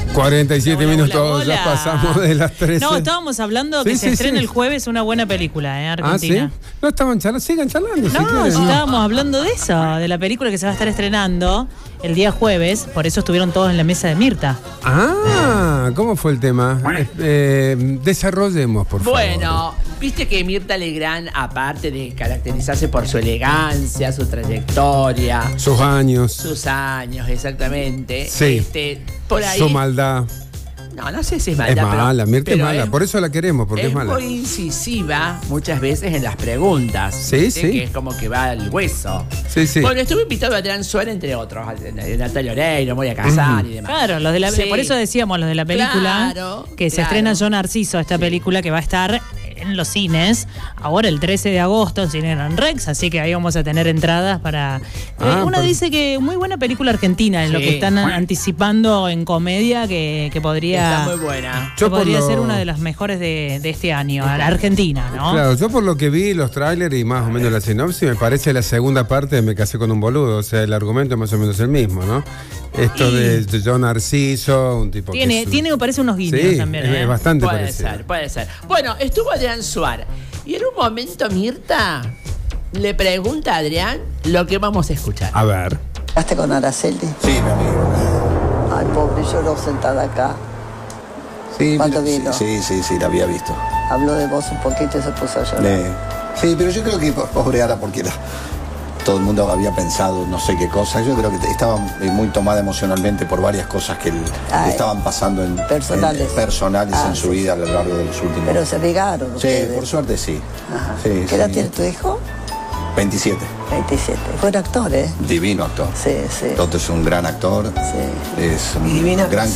47 minutos, bola. ya pasamos de las 13. No, estábamos hablando que se estrena el jueves una buena película, Argentina. ¿Ah, sí? No estaban charlando, sigan charlando. No, estábamos hablando de eso, de la película que se va a estar estrenando el día jueves, por eso estuvieron todos en la mesa de Mirta. Ah, ¿cómo fue el tema? Desarrollemos, por favor. Bueno, viste que Mirta Legrand, aparte de caracterizarse por su elegancia, su trayectoria, sus años, exactamente. Sí. Por ahí. Su maldad. No sé si es maldad. Es mala, Mirta es mala, por eso la queremos, porque es mala. Es muy incisiva muchas veces en las preguntas. Sí, sí. Que es como que va al hueso. Sí, sí. Bueno, estuve invitado a Adrián Suárez, entre otros, Natalia Oreiro, Moria Casar y demás. Claro, los de la, por eso decíamos los de la película, que se estrena Yo Narciso, esta película que va a estar en los cines, ahora el 13 de agosto en Cine Gran Rex, así que ahí vamos a tener entradas para... una dice que muy buena película argentina, en lo que están anticipando en comedia, que podría... Está muy buena. Que podría ser una de las mejores de este año, a la Argentina, ¿no? Claro, yo por lo que vi los trailers y más o menos la sinopsis, me parece la segunda parte de Me casé con un boludo, o sea, el argumento es más o menos el mismo, ¿no? Esto de Yo Narciso, un tipo tiene, parece unos guiños también. Es bastante parecido. Puede ser. Bueno, estuvo Adrián Suárez. Y en un momento Mirta le pregunta a Adrián lo que vamos a escuchar. A ver. ¿Hablaste con Araceli? Sí, mi amigo. Ay, pobre, lloró sentada acá. Sí, ¿Cuándo vino? Sí, la había visto. Habló de vos un poquito y se puso a llorar. Sí, pero yo creo que pobre Ara, porque todo el mundo había pensado no sé qué cosa. Yo creo que estaba muy tomada emocionalmente por varias cosas que le estaban pasando personales en su vida a lo largo de los últimos. Pero se ligaron ustedes. Sí, por suerte sí. ¿Qué edad tiene tu hijo? 27. 27. Buen actor, ¿eh? Divino actor. Sí. Toto es un gran actor. Sí. Es un gran...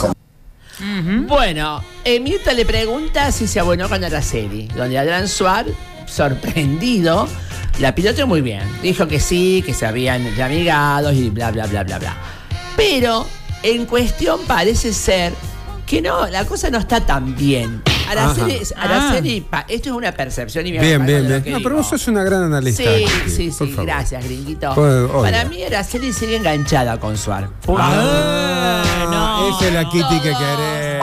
Bueno, Mirta le pregunta si se abonó con Araceli, donde Adrián Suárez, sorprendido, la piloteó muy bien. Dijo que sí, que se habían amigados y bla, bla, bla, bla, bla. Pero en cuestión parece ser que no, la cosa no está tan bien. Araceli, esto es una percepción y bien. No, pero vos sos una gran analista. Sí, gracias, gringuito. Para mí Araceli sigue enganchada con Suárez. No. Esa es la Kitty que querés.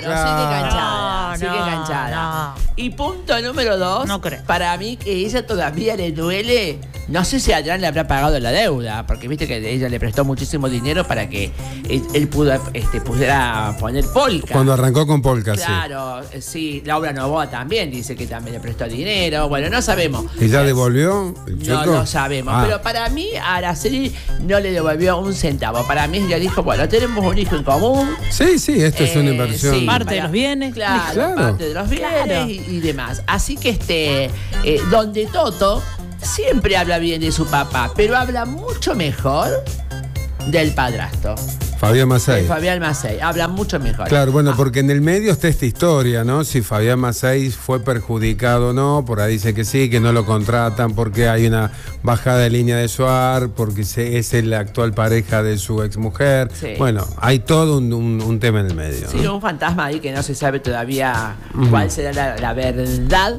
Claro, sigue enganchada. No. Y punto número 2, no creo. Para mí que ella todavía le duele. No sé si Adrián le habrá pagado la deuda, porque viste que ella le prestó muchísimo dinero para que él pudiera poner Polka. Cuando arrancó con Polka, claro, sí. Laura Novoa también dice que también le prestó dinero. Bueno, no sabemos. ¿Y ya devolvió? No lo sabemos. Pero para mí, Araceli no le devolvió un centavo. Para mí, ella dijo, bueno, tenemos un hijo en común. Sí, esto es una inversión. Sí, parte de los bienes. Claro, parte de los bienes y demás. Así que donde Toto siempre habla bien de su papá, pero habla mucho mejor del padrastro. Fabián Macei. Fabián Macei, habla mucho mejor. Claro, bueno, porque en el medio está esta historia, ¿no? Si Fabián Macei fue perjudicado o no, por ahí dice que sí, que no lo contratan porque hay una bajada de línea de Suárez, porque es la actual pareja de su exmujer. Sí. Bueno, hay todo un tema en el medio. Sí, ¿no? Un fantasma ahí que no se sabe todavía cuál será la verdad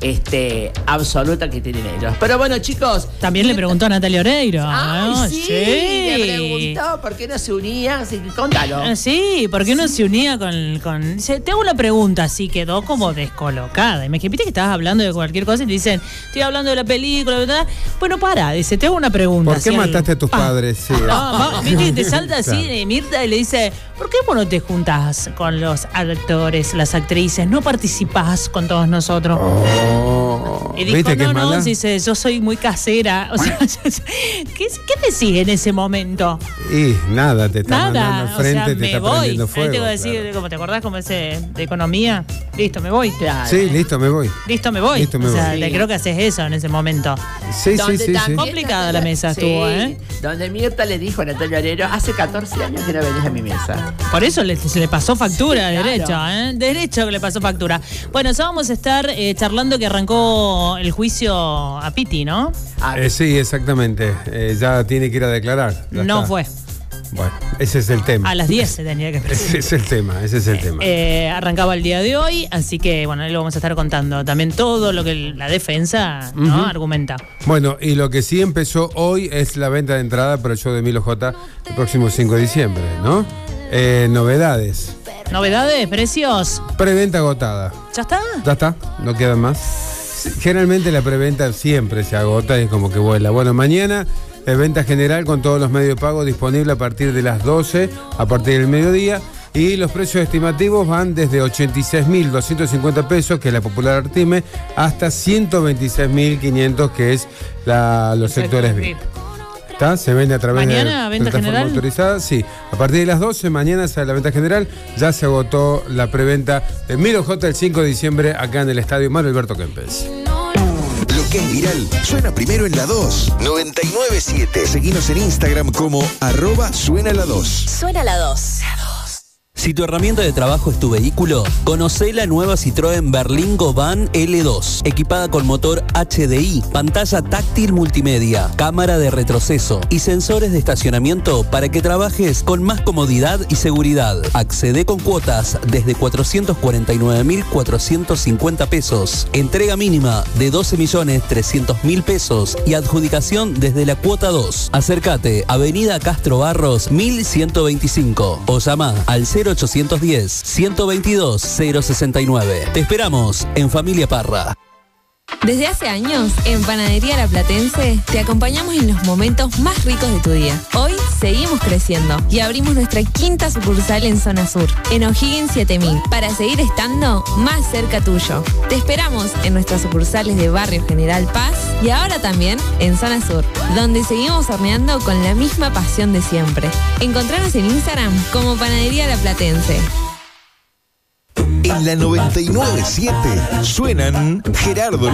absoluta que tienen ellos. Pero bueno, chicos. También le preguntó a Natalia Oreiro. Sí. Le preguntó por qué no se unía. Así que contalo. Sí, ¿por qué no se unía con... Dice, te hago una pregunta, así quedó como descolocada. Y me dije, viste que estabas hablando de cualquier cosa y te dicen, estoy hablando de la película, ¿verdad? Bueno, dice, te hago una pregunta. ¿Por qué mataste a tus padres? Sí. Viste que te salta así de Mirta y le dice, ¿por qué vos no te juntás con los actores, las actrices? ¿No participás con todos nosotros? Y dijo, ¿viste que es mala? Dice, yo soy muy casera. O sea, ¿qué decís en ese momento? Y nada, te está mandando al frente, te está prendiendo fuego. Te voy a decir, ¿te acordás como ese de economía? Listo, me voy. Claro. Sí, listo, me voy. Listo, me voy. Creo que haces eso en ese momento. Sí. Complicada la mesa estuvo, ¿eh? Donde Mirta le dijo a Natalia Oreiro, hace 14 años que no venís a mi mesa. Por eso se le pasó factura, derecho, ¿eh? Derecho que le pasó factura. Bueno, ya vamos a estar charlando que arrancó el juicio a Piti, ¿no? Sí, exactamente. Ya tiene que ir a declarar. No fue. Bueno, ese es el tema. A las 10 se tenía que presentar. Ese es el tema. Arrancaba el día de hoy, así que bueno, ahí lo vamos a estar contando. También todo lo que la defensa argumenta. Bueno, y lo que sí empezó hoy es la venta de entrada para el show de Milo J el próximo 5 de diciembre, ¿no? Novedades. ¿Novedades? ¿Precios? Preventa agotada. ¿Ya está? Ya está, no quedan más. Generalmente la preventa siempre se agota y es como que vuela. Bueno, mañana es venta general con todos los medios de pago disponible a partir de las 12, a partir del mediodía. Y los precios estimativos van desde 86.250 pesos, que es la popular Artime, hasta 126.500, que es los sectores VIP. ¿Está? Se vende a través de venta general autorizada. Sí, a partir de las 12 mañana sale la venta general. Ya se agotó la preventa de Milo J el 5 de diciembre acá en el Estadio Mario Alberto Kempes. Lo que es viral suena primero en la 2. 99.7. Seguinos en Instagram como @suenala2. Suena la 2. Si tu herramienta de trabajo es tu vehículo, conocé la nueva Citroën Berlingo Van L2, equipada con motor HDI, pantalla táctil multimedia, cámara de retroceso y sensores de estacionamiento para que trabajes con más comodidad y seguridad. Accede con cuotas desde 449.450 pesos, entrega mínima de 12.300.000 pesos y adjudicación desde la cuota 2. Acércate, Avenida Castro Barros 1125 o llama al 0810-122-069. Te esperamos en Familia Parra. Desde hace años, en Panadería La Platense, te acompañamos en los momentos más ricos de tu día. Hoy seguimos creciendo y abrimos nuestra 5ª sucursal en Zona Sur, en O'Higgins 7000, para seguir estando más cerca tuyo. Te esperamos en nuestras sucursales de Barrio General Paz y ahora también en Zona Sur, donde seguimos horneando con la misma pasión de siempre. Encontranos en Instagram como Panadería La Platense. En la 99.7 suenan Gerardo